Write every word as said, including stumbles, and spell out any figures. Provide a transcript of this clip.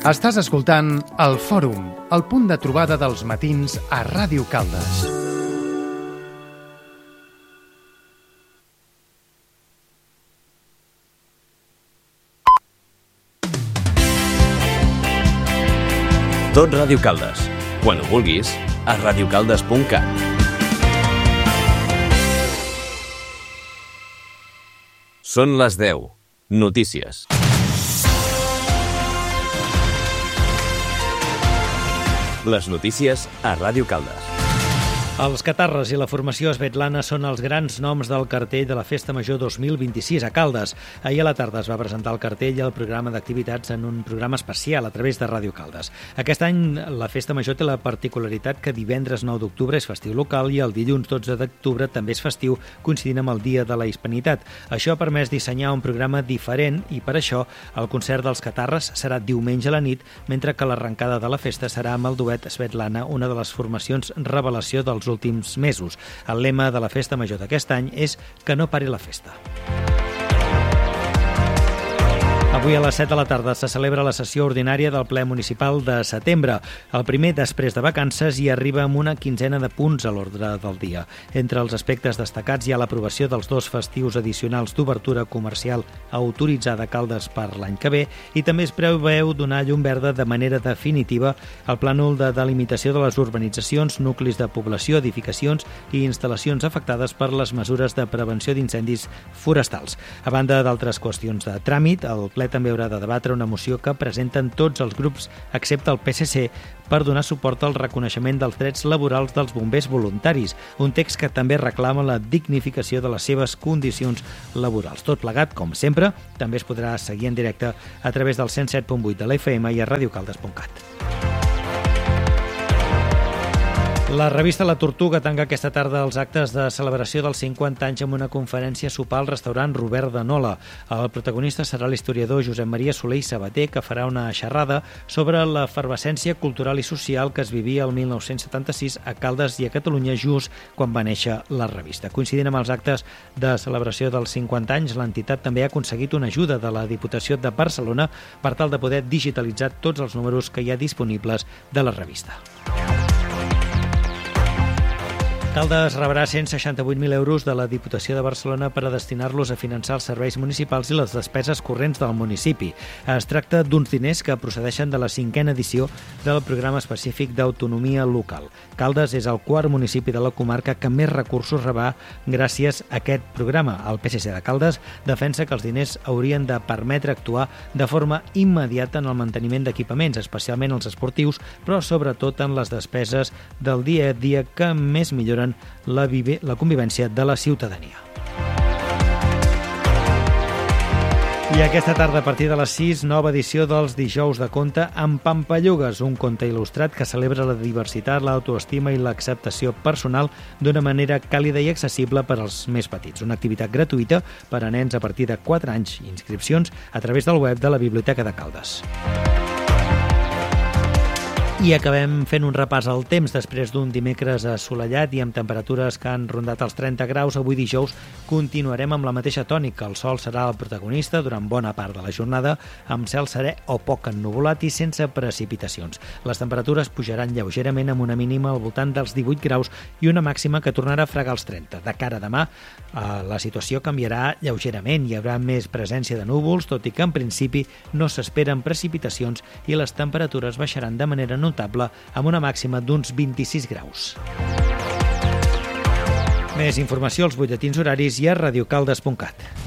Estàs escoltant El Fòrum, el punt de trobada dels matins a Ràdio Caldes. Tot Ràdio Caldes. Quan ho vulguis, a radiocaldes punt cat. Són les deu. Notícies. Les notícies a Ràdio Caldes. Els Catarres i la formació Svetlana són els grans noms del cartell de la Festa Major dos mil vint-i-sis a Caldes. Ahir a la tarda es va presentar el cartell i el programa d'activitats en un programa especial a través de Ràdio Caldes. Aquest any la Festa Major té la particularitat que divendres nou d'octubre és festiu local i el dilluns dotze d'octubre també és festiu, coincidint amb el Dia de la Hispanitat. Això ha permès dissenyar un programa diferent i per això el concert dels Catarres serà diumenge a la nit, mentre que l'arrencada de la festa serà amb el duet Svetlana, una de les formacions revelació dels últims mesos. El lema de la Festa Major d'aquest any és que no pari la festa. Avui a les set de la tarda se celebra la sessió ordinària del ple municipal de setembre. El primer després de vacances i arriba amb una quinzena de punts a l'ordre del dia. Entre els aspectes destacats hi ha l'aprovació dels dos festius addicionals d'obertura comercial autoritzada a Caldes per l'any que ve i també es preveu donar llum verda de manera definitiva al plànol de delimitació de les urbanitzacions, nuclis de població, edificacions i instal·lacions afectades per les mesures de prevenció d'incendis forestals. A banda d'altres qüestions de tràmit, el ple també haurà de debatre una moció que presenten tots els grups, excepte el P S C, per donar suport al reconeixement dels drets laborals dels bombers voluntaris, un text que també reclama la dignificació de les seves condicions laborals. Tot plegat, com sempre, també es podrà seguir en directe a través del cent set punt vuit de la F M i a radiocaldes punt cat. La revista La Tortuga tanca aquesta tarda els actes de celebració dels cinquanta anys amb una conferència sopar al restaurant Robert de Nola. El protagonista serà l'historiador Josep Maria Soler i Sabater, que farà una xerrada sobre l'efervescència cultural i social que es vivia el mil nou-cents setanta-sis a Caldes i a Catalunya just quan va néixer la revista. Coincidint amb els actes de celebració dels cinquanta anys, l'entitat també ha aconseguit una ajuda de la Diputació de Barcelona per tal de poder digitalitzar tots els números que hi ha disponibles de la revista. Caldes rebrà cent seixanta-vuit mil euros de la Diputació de Barcelona per a destinar-los a finançar els serveis municipals i les despeses corrents del municipi. Es tracta d'uns diners que procedeixen de la cinquena edició del programa específic d'autonomia local. Caldes és el quart municipi de la comarca que més recursos rebrà gràcies a aquest programa. El P S C de Caldes defensa que els diners haurien de permetre actuar de forma immediata en el manteniment d'equipaments, especialment els esportius, però sobretot en les despeses del dia a dia que més milloren La, vive, la convivència de la ciutadania. I aquesta tarda, a partir de les sis, nova edició dels Dijous de Conte amb Pampallugues, un conte il·lustrat que celebra la diversitat, l'autoestima i l'acceptació personal d'una manera càlida i accessible per als més petits. Una activitat gratuïta per a nens a partir de quatre anys. Inscripcions a través del web de la Biblioteca de Caldes. I acabem fent un repàs al temps després d'un dimecres assolellat i amb temperatures que han rondat els trenta graus. Avui dijous continuarem amb la mateixa tònica. El sol serà el protagonista durant bona part de la jornada, amb cel serè o poc ennuvolat i sense precipitacions. Les temperatures pujaran lleugerament amb una mínima al voltant dels divuit graus i una màxima que tornarà a fregar els trenta. De cara a demà, la situació canviarà lleugerament. Hi haurà més presència de núvols, tot i que en principi no s'esperen precipitacions i les temperatures baixaran de manera notable amb una màxima d'uns vint-i-sis graus. Més informació als butlletins horaris i a radiocaldes punt cat.